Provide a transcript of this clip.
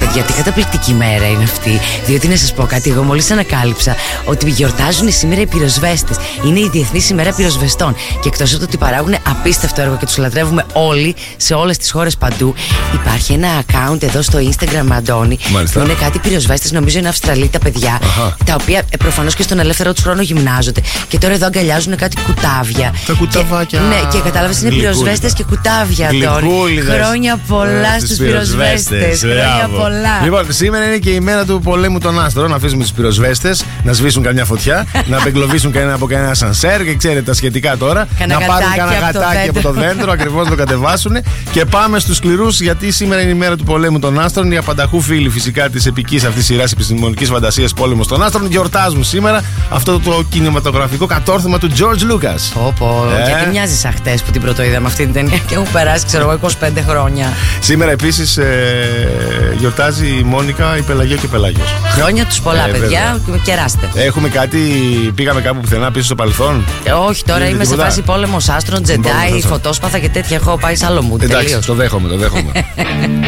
παιδιά, τι καταπληκτική μέρα είναι αυτή. Διότι να σας πω κάτι, εγώ μόλις ανακάλυψα ότι γιορτάζουν σήμερα οι πυροσβέστες. Είναι η Διεθνής ημέρα πυροσβεστών. Και εκτός από το ότι παράγουν απίστευτο έργο και τους λατρεύουμε όλοι σε όλες τις χώρες παντού, υπάρχει ένα account εδώ στο Instagram, Αντώνη, που είναι κάτι πυροσβέστες, νομίζω είναι Αυστραλοί τα παιδιά, τα οποία προφανώς και στον ελεύθερο τους χρόνο γυμνάζονται. Και τώρα εδώ αγκαλιάζουν κάτι κουτάβια. Τα κουταβάκια. Ναι, και κατάλαβες, είναι πυροσβέστες και κουτάβια, Αντώνη. Χρόνια πολλά στους πυροσβέστες. Χρόνια πολλά. Λοιπόν, σήμερα είναι και η μέρα του πολέμου των άστρων. Να αφήσουμε τους πυροσβέστες να σβήσουν καμιά φωτιά, να απεγκλωβίσουν κανένα από κανένα σανσέρ και ξέρετε τα σχετικά τώρα. Να πάρουν κανένα γατάκι από το δέντρο, ακριβώς να το κατεβάσουν. Και πάμε στους σκληρούς, γιατί σήμερα είναι η μέρα του πολέμου των άστρων. Οι απανταχού φίλοι φυσικά της επικής αυτής σειράς επιστημονικής φαντασίας Πόλεμος των Άστρων γιορτάζουν σήμερα αυτό το κινηματογραφικό κατόρθωμα του George Lucas. Γιατί μοιάζει σαν χτες που την πρωτοείδαμε αυτή την ταινία και έχουν περάσει, ξέρω εγώ, 25 χρόνια. Σήμερα επίσης γιορτάζει η Μόνικα, η Πελαγία και ο Πελάγιος. Χρόνια τους πολλά, παιδιά, κεράστε. Έχουμε κάτι, πήγαμε κάπου πουθενά πίσω στο παρελθόν. Όχι, τώρα είμαι σε φάση Πόλεμος Άστρων, Τζεντάι, φωτόσπαθα και τέτοια. Έχω πάει σε άλλο μου. Εντάξει, το δέχομαι.